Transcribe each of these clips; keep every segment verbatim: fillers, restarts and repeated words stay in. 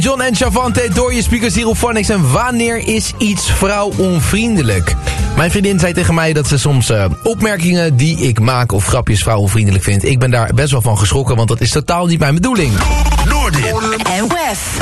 John en Chavante door je speakers hier op Phonics. En wanneer is iets vrouwonvriendelijk? Mijn vriendin zei tegen mij dat ze soms uh, opmerkingen die ik maak of grapjes vrouwonvriendelijk vindt. Ik ben daar best wel van geschrokken, want dat is totaal niet mijn bedoeling. Noordin en Wes.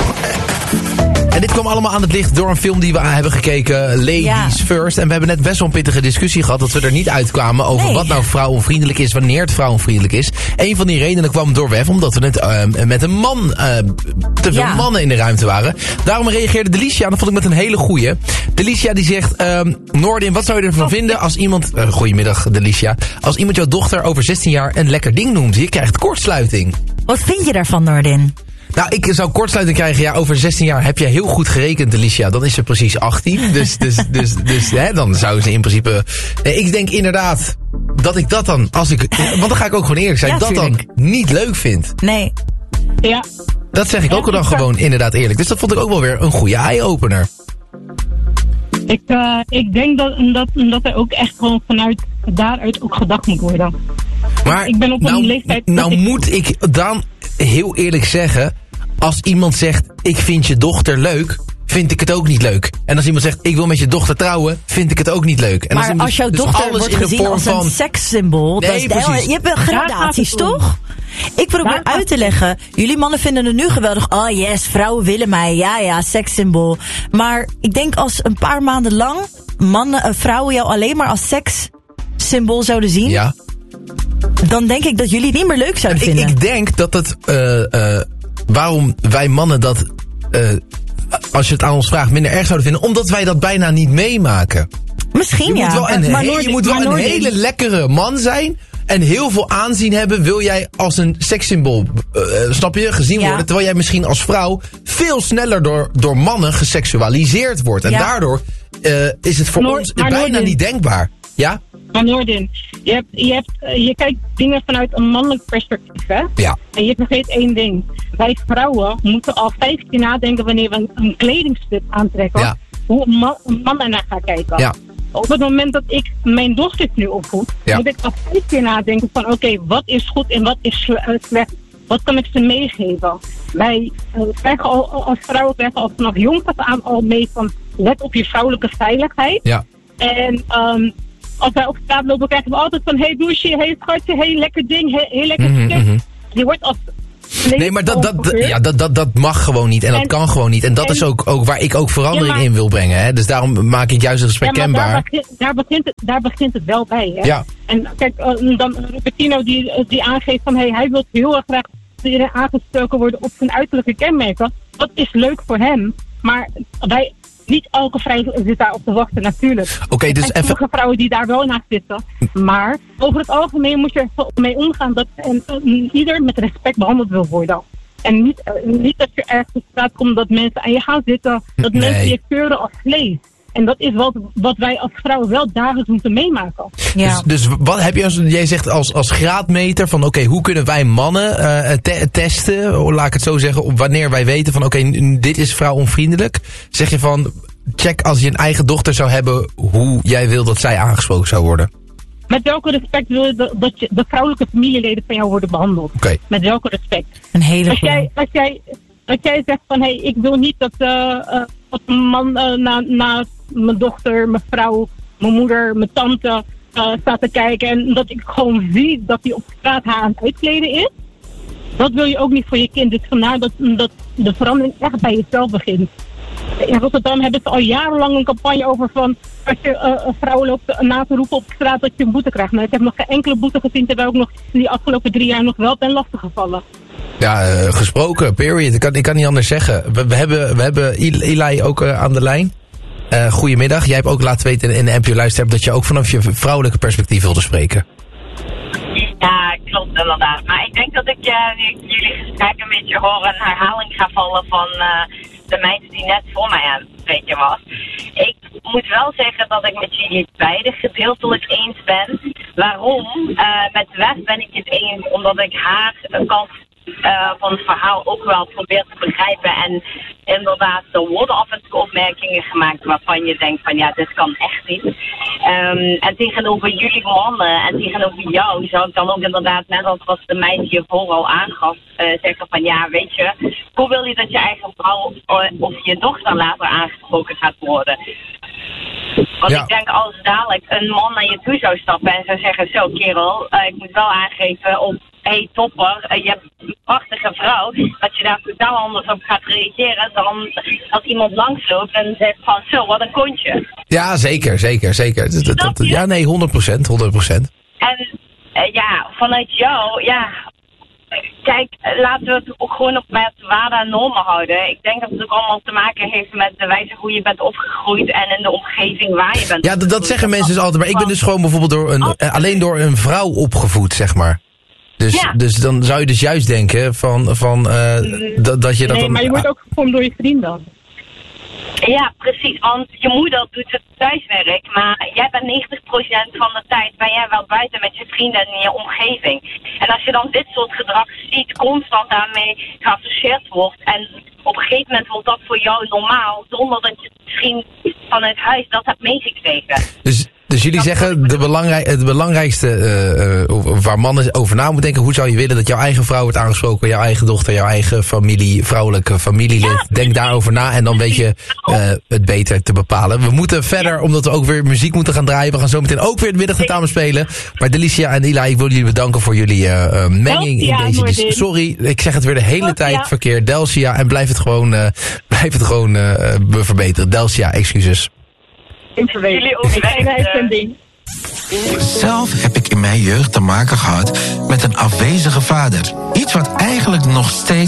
En dit kwam allemaal aan het licht door een film die we hebben gekeken, Ladies ja. First. En we hebben net best wel een pittige discussie gehad dat we er niet uitkwamen over nee. wat nou vrouwonvriendelijk is, wanneer het vrouwonvriendelijk is. Een van die redenen kwam door Wef, omdat we het uh, met een man, uh, te veel ja. mannen in de ruimte waren. Daarom reageerde Delicia, en dat vond ik met een hele goeie. Delicia die zegt, uh, Noordin, wat zou je ervan vinden als iemand, uh, goedemiddag Delicia, als iemand jouw dochter over zestien jaar een lekker ding noemt? Je krijgt kortsluiting. Wat vind je daarvan, Noordin? Nou, ik zou kortsluiting krijgen. Ja, over zestien jaar heb je heel goed gerekend, Alicia. Dan is ze precies achttien. Dus, dus, dus, dus hè, dan zou ze in principe... Nee, ik denk inderdaad dat ik dat dan, als ik... Want dan ga ik ook gewoon eerlijk zijn, ja, dat dan niet leuk vind. Nee. Ja. Dat zeg ik ook dan gewoon inderdaad eerlijk. Dus dat vond ik ook wel weer een goede eye-opener. Ik, uh, ik denk dat, dat, dat er ook echt gewoon vanuit daaruit ook gedacht moet worden. Maar ik ben op een nou, leeftijd... Nou ik... moet ik dan heel eerlijk zeggen, als iemand zegt, ik vind je dochter leuk, vind ik het ook niet leuk. En als iemand zegt, ik wil met je dochter trouwen, vind ik het ook niet leuk. En maar als, als jouw dus dochter alles wordt in de gezien vorm als van... een sekssymbool, Nee, dat is de, je hebt gradaties, toch? Ik probeer uit te leggen, jullie mannen vinden het nu geweldig. Oh yes, vrouwen willen mij, ja ja, sekssymbool. Maar ik denk als een paar maanden lang mannen, uh, vrouwen jou alleen maar als sekssymbool zouden zien... Ja. Dan denk ik dat jullie het niet meer leuk zouden ik, vinden. Ik denk dat het... Uh, uh, waarom wij mannen dat... Uh, als je het aan ons vraagt, minder erg zouden vinden. Omdat wij dat bijna niet meemaken. Misschien je ja. Moet wel een maar he- Noordin, je moet wel een Noordin. hele lekkere man zijn. En heel veel aanzien hebben. Wil jij als een sekssymbool, uh, snap je, gezien ja. worden. Terwijl jij misschien als vrouw veel sneller door, door mannen geseksualiseerd wordt. En ja. daardoor uh, is het voor Noord, ons bijna Noordin. niet denkbaar. Ja? Maar Noordin, je, hebt, je, hebt, je kijkt dingen vanuit een mannelijk perspectief, hè? Ja. En je vergeet één ding. Wij vrouwen moeten al vijf keer nadenken wanneer we een, een kledingstuk aantrekken. Ja. Hoe een man, een man ernaar gaat kijken. Ja. Op het moment dat ik mijn dochter nu opvoed, ja. moet ik al vijf keer nadenken van oké, okay, wat is goed en wat is slecht? Wat kan ik ze meegeven? Wij uh, krijgen al, als vrouwen krijgen al vanaf jongs af aan al mee van let op je vrouwelijke veiligheid. Ja. En um, als wij op straat lopen, krijgen we altijd van hey douche, hey schatje, hey lekker ding, hey, hey lekker mm-hmm, mm-hmm. Je wordt als... Nee, maar dat, dat, dat, ja, dat, dat, dat mag gewoon niet en dat en, kan gewoon niet. En dat en, is ook, ook waar ik ook verandering ja, maar, in wil brengen. Hè? Dus daarom maak ik juist het gesprek ja, kenbaar. Daar begint, daar, begint het, daar begint het wel bij. Hè? Ja. En kijk, uh, dan Robertino die, die aangeeft van hey, hij wil heel erg graag aangesproken worden op zijn uiterlijke kenmerken. Dat is leuk voor hem. Maar wij... Niet elke vrouw zit daar op te wachten, natuurlijk. Oké, okay, dus er zijn sommige vrouwen die daar wel naast zitten. Maar over het algemeen moet je er mee omgaan dat en, uh, ieder met respect behandeld wil worden. En niet, uh, niet dat je ergens op straat komt dat mensen aan je gaan zitten. Dat nee. mensen je keuren als vlees. En dat is wat, wat wij als vrouwen wel dagelijks moeten meemaken. Ja. Dus, dus wat heb je als, jij zegt als, als graadmeter van oké, okay, hoe kunnen wij mannen uh, te- testen, laat ik het zo zeggen, op wanneer wij weten van oké, okay, dit is vrouwonvriendelijk. Zeg je van, check als je een eigen dochter zou hebben, hoe jij wil dat zij aangesproken zou worden. Met welke respect wil je dat, dat je de vrouwelijke familieleden van jou worden behandeld? Okay. Met welke respect? Een hele als jij, als jij, als jij zegt van hé, hey, ik wil niet dat, uh, uh, dat een man uh, na, na mijn dochter, mijn vrouw, mijn moeder, mijn tante uh, staat te kijken en dat ik gewoon zie dat hij op straat haar aan het uitkleden is. Dat wil je ook niet voor je kind. Dus vandaar dat, dat de verandering echt bij jezelf begint. In Rotterdam hebben ze al jarenlang een campagne over van als je uh, een vrouw loopt na te roepen op straat dat je een boete krijgt. Maar ik heb nog geen enkele boete gezien terwijl ik nog in die afgelopen drie jaar nog wel ben lastiggevallen. Ja, uh, gesproken, period. Ik kan, ik kan niet anders zeggen. We, we hebben, we hebben Eli ook uh, aan de lijn. Uh, goedemiddag. Jij hebt ook laten weten in de N P O Luister dat je ook vanaf je vrouwelijke perspectief wilde spreken. Ja, klopt inderdaad. Maar ik denk dat ik uh, jullie gesprek een beetje hoor een herhaling ga vallen van uh, de meid die net voor mij aan het spreken was. Ik moet wel zeggen dat ik met jullie beiden gedeeltelijk eens ben. Waarom? Uh, met Wes ben ik het eens omdat ik haar een kans uh, van het verhaal ook wel probeert te begrijpen. En inderdaad, er worden af en toe opmerkingen gemaakt waarvan je denkt van ja, dit kan echt niet. Um, en tegenover jullie mannen en tegenover jou zou ik dan ook inderdaad, net als wat de meid hiervoor al aangaf, uh, zeggen van ja, weet je, hoe wil je dat je eigen vrouw of je dochter later aangesproken gaat worden? Want ja. ik denk als dadelijk een man naar je toe zou stappen en zou zeggen, zo kerel, uh, ik moet wel aangeven op, hé hey, topper, uh, je hebt een prachtige vrouw, dat je daar totaal anders op gaat reageren dan als iemand langsloopt en zegt van, zo, wat een kontje. Ja, zeker, zeker, zeker. Dat, dat, dat, ja, nee, honderd procent, honderd procent. En uh, ja, vanuit jou, ja... Kijk, laten we het ook gewoon op met waarden en normen houden. Ik denk dat het ook allemaal te maken heeft met de wijze hoe je bent opgegroeid en in de omgeving waar je bent. Ja, dat, dat zeggen mensen dus altijd. Maar ik ben dus gewoon bijvoorbeeld door een, alleen door een vrouw opgevoed, zeg maar. Dus, ja. dus dan zou je dus juist denken van, van uh, dat, dat je dat nee, dan... maar je wordt ook gevormd door je vrienden. Ja, precies. Want je moeder doet het thuiswerk, maar jij bent negentig procent van de tijd ben jij wel buiten met je vrienden en in je omgeving. En als je dan dit soort gedrag ziet, constant daarmee geassocieerd wordt en op een gegeven moment wordt dat voor jou normaal, zonder dat je het misschien vanuit huis dat hebt meegekregen. Dus, dus jullie zeggen de belangrijk, het belangrijkste uh, uh, waar mannen over na moeten denken, hoe zou je willen dat jouw eigen vrouw wordt aangesproken, jouw eigen dochter, jouw eigen familie, vrouwelijke familielid. Ja, denk daarover na en dan weet je uh, het beter te bepalen. We moeten verder, ja. omdat we ook weer muziek moeten gaan draaien. We gaan zo meteen ook weer het middagtentamen spelen. Maar Delicia en Ila, ik wil jullie bedanken voor jullie uh, menging in deze discussie. Sorry, ik zeg het weer de hele tijd verkeerd. Delcia, en blijf het gewoon, uh, blijf het gewoon uh, verbeteren. Delcia, excuses. Jullie ook ding. Zelf heb ik in mijn jeugd te maken gehad met een afwezige vader. Iets wat eigenlijk nog steeds